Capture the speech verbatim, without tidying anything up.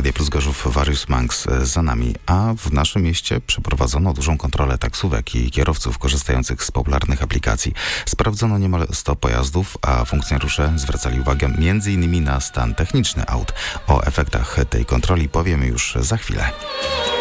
Radia Plus Gorzów Warius Manx za nami, a w naszym mieście przeprowadzono dużą kontrolę taksówek i kierowców korzystających z popularnych aplikacji. Sprawdzono niemal sto pojazdów, a funkcjonariusze zwracali uwagę między innymi na stan techniczny aut. O efektach tej kontroli powiemy już za chwilę.